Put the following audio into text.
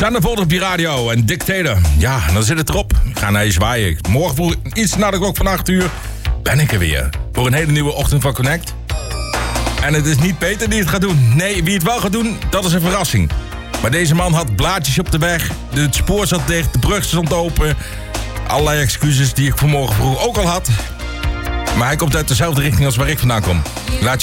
Sandervold op je radio en Dictator. Ja, dan zit het erop. Ik ga naar je zwaaien. Morgen vroeg, iets na de klok van 8 uur, ben ik er weer. Voor een hele nieuwe ochtend van Connect. En het is niet Peter die het gaat doen. Nee, wie het wel gaat doen, dat is een verrassing. Maar deze man had blaadjes op de weg. Het spoor zat dicht, de brug stond open. Allerlei excuses die ik vanmorgen vroeg ook al had. Maar hij komt uit dezelfde richting als waar ik vandaan kom. Laat je